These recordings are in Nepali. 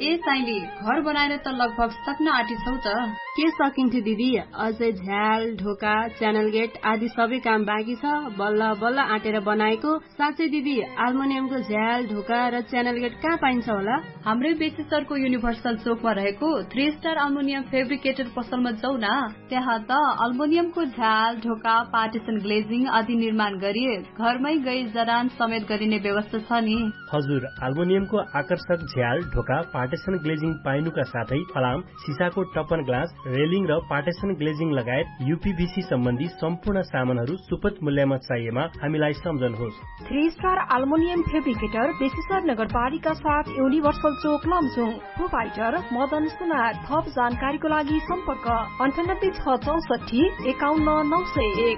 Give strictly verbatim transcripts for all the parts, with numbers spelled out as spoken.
ए साइली घर बनाएर त लगभग सक्न आँटिछौ त। के सकिन्थ्यो दिदी, अझै झ्याल ढोका च्यानल गेट आदि सबै काम बाँकी छ। बल्ल बल्ल आँटेर बनाएको। साँच्चै दिदी एल्युमिनियमको झ्याल ढोका र च्यानल गेट कहाँ पाइन्छ होला? हाम्रै बेसिसरको युनिभर्सल चोकमा रहेको थ्री स्टार एल्युमिनियम फेब्रिकेटर पसलमा जाऊ न। त्यहाँ त एल्युमिनियमको झ्याल ढोका पार्टिसन ग्लेजिङ आदि निर्माण गरी घरमै गई जडान समेत गरिने व्यवस्था छ नि। हजुर, एल्युमिनियमको आकर्षक झ्याल ढोका पार्टिसन ग्लेजिङ पाइनुका साथै फलाम, सिसाको टपन ग्लास, रेलिङ र पार्टिसन ग्लेजिङ लगायत यूपीभीसी सम्बन्धी सम्पूर्ण सामानहरू सुपथ मूल्यमा चाहिएमा हामीलाई सम्झनुहोस्। थ्री स्टार एल्युमिनियम फेब्रिकेटर बेसिसर नगरपालिका साथ युनिभर्सल चोक लमजुङ। प्रोभाइडर मदन सुनार। थप जानकारीको लागि सम्पर्क अन्ठानब्बे छ चौसठी एकाउन्न नौ सय एक।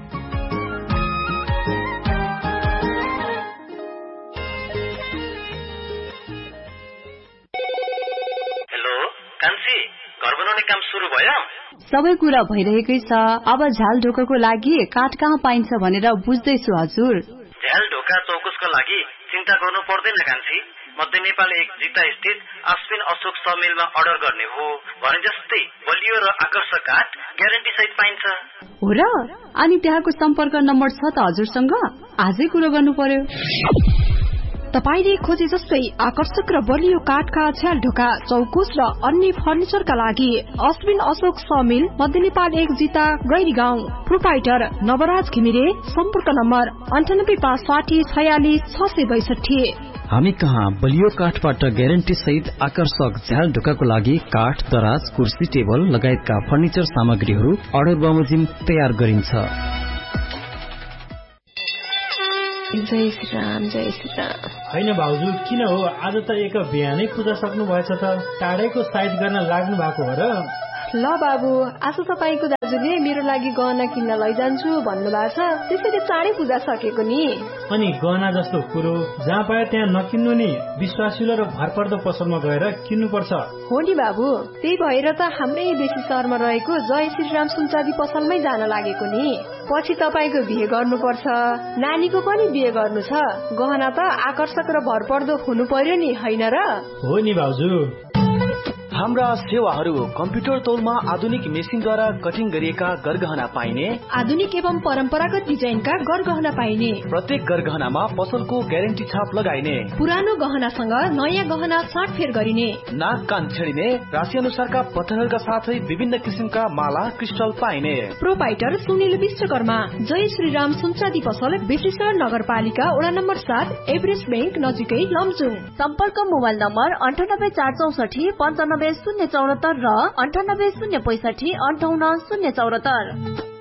काम सुरु भयो? सबै कुरा भइरहेकै छ। अब झ्याल ढोकाको लागि काठ कहाँ पाइन्छ भनेर बुझ्दैछु हजुर। झ्याल ढोका चौकुसको लागि चिन्ता गर्नु पर्दैन कान्छी। मध्य नेपाल एक जिता स्थित अश्विन अशोक समिलमा अर्डर गर्ने हो भने जस्तै बलियो र आकर्षक काठ ग्यारेन्टी सहित पाइन्छ। हो र? अनि त्यहाँको सम्पर्क नम्बर छ त हजुरसँग? आजै कुरो गर्नु पर्यो। तपाईले खोजे जस्तै आकर्षक र बलियो काठका झ्याल ढोका चौकुस र अन्य फर्निचरका लागि अश्विन अशोक समिल मध्य नेपाल एक जिता गैरी गाउँ। प्रोपाइटर नवराज घिमिरे। सम्पर्क नम्बर अन्ठानब्बे पाँच साठी छयालिस छ सय बैसठी। हामी कहाँ बलियो काठबाट ग्यारेन्टी सहित आकर्षक झ्याल ढोकाको लागि काठ, दराज, कुर्सी, टेबल लगायतका फर्निचर सामग्रीहरू अर्डर बमोजिम तयार गरिन्छ। जय श्री राम, जय श्री राम। होइन भाउजू, किन हो आज त एक बिहानै पूजा सक्नु भएछ त? टाढैको साइड गर्न लाग्नु भएको हो र? ल बाबु, आज तपाईँको दाजुले मेरो लागि गहना किन्न लैजान्छु भन्नुभएको छ, त्यसैले चाँडै पूजा सकेको नि। अनि गहना जस्तो कुरो जहाँ पाए त्यहाँ नकिन्नु नि, विश्वासिलो र भरपर्दो पसलमा गएर किन्नुपर्छ। हो नि बाबु, त्यही भएर त हाम्रै बेसी सहरमा रहेको जय श्रीराम सुनचाँदी पसलमै जान लागेको नि। पछि तपाईँको बिहे गर्नुपर्छ, नानीको पनि बिहे गर्नु छ, गहना त आकर्षक र भरपर्दो हुनु पर्यो नि, होइन र? हो नि भाउजू। हाम्रा सेवाहरू कम्प्युटर तौलमा आधुनिक मेसिनद्वारा कटिङ गरिएका गरगहना पाइने, आधुनिक एवं परम्परागत डिजाइनका गरगहना पाइने, प्रत्येक गरगहनामा पसलको ग्यारेन्टी छाप लगाइने, पुरानो गहनासँग नयाँ गहना साटफेर गरिने, नाक कान छेडिने, राशि अनुसारका पत्थरहरूका साथै विभिन्न किसिमका माला क्रिस्टल पाइने। प्रोपाइटर सुनिल विश्वकर्मा। जय श्रीराम सुनचाँदी पसल बेसिसर नगरपालिका वडा नम्बर सात एभरेस्ट बैंक नजिकै लमजुङ। सम्पर्क मोबाइल नम्बर अन्ठानब्बे चार चौसठी पन्चानब्बे शून्य चौरात्तर र अन्ठानब्बे शून्य पैसठी अन्ठाउन्न शून्य चौरात्तर।